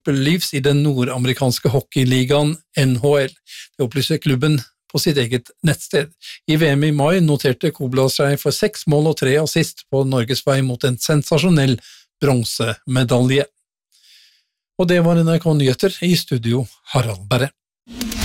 Leafs i den nordamerikanske hockeyligaen NHL. Det opplyser klubben på sitt eget nettsted. I VM i mai noterte Kobler seg for 6 mål og 3 assist på Norges vei mot en sensasjonell bronsemedalje. Og det var NRK Nyheter, i studio Harald Berre.